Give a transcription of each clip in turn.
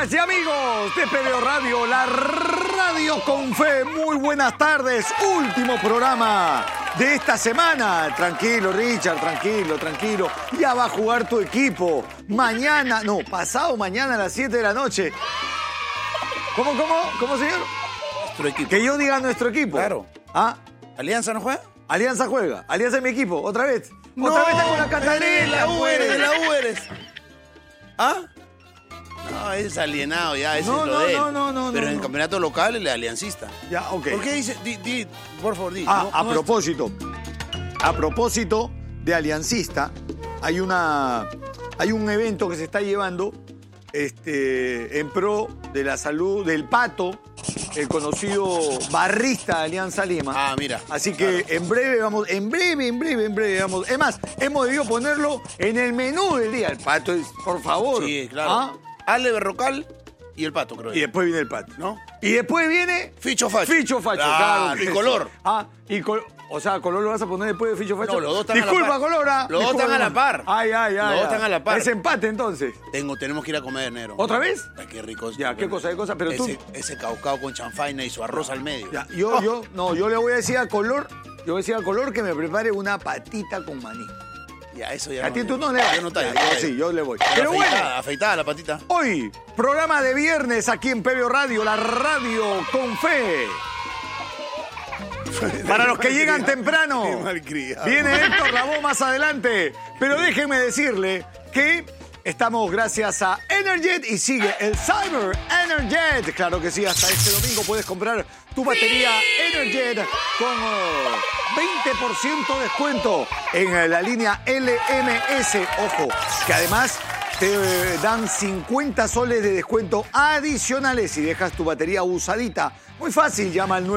Amigas y amigos de PBO Radio, la radio con fe, muy buenas tardes, último programa de esta semana. Tranquilo, Richard, tranquilo, ya va a jugar tu equipo, mañana, no, pasado mañana a las 7 de la noche. ¿Cómo, señor? Nuestro equipo. Que yo diga nuestro equipo. Claro. ¿Ah? ¿Alianza no juega? Alianza juega, Alianza es mi equipo, otra vez. No, otra vez está con la Catalina. de la U eres. ¿Ah? No, es alienado ya, ese No, es lo de él. no. Pero en el campeonato local, el aliancista. Ya, ok. ¿Por qué dice? Por favor, di. Ah, No, a propósito de aliancista, hay un evento que se está llevando en pro de la salud del Pato, el conocido barrista de Alianza Lima. Ah, mira. Así que claro. en breve vamos. Es más, hemos debido ponerlo en el menú del día. El Pato, por favor. Sí, claro. ¿Ah? Ale Berrocal y el Pato, creo. Y después viene el Pato. ¿No? Y después viene... Ficho Facho. Claro. Y Color. O sea, Color lo vas a poner después de Ficho Facho. No, los dos están a la Disculpa, par. Colora. Los dos están a la par. Ay. Los dos están a la par. Es empate, entonces. Tenemos que ir a comer, negro. ¿Otra vez? Ay, qué rico. Ya, qué cosa. Pero tú... Ese caucao con chanfaina y su arroz al medio. Ya, yo le voy a decir a Color, que me prepare una patita con maní. Ya, eso ya. A ti tú no le vas. Yo no tallo. Yo sí, yo le voy. Pero bueno, afeitada la patita. hoy, programa de viernes aquí en PBO Radio, la radio con fe. Para los que llegan temprano, Qué malcriado. viene Héctor Lavoe más adelante. Pero déjenme decirle que estamos gracias a Energet y sigue el Cyber Energet. Claro que sí, hasta este domingo puedes comprar tu batería Energet con 20% de descuento en la línea LMS. Ojo, que además te dan 50 soles de descuento adicionales si dejas tu batería usadita. Muy fácil, llama al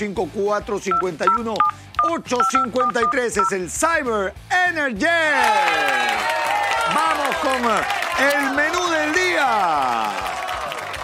905-451-853. Es el Cyber Energet. Vamos con el menú del día.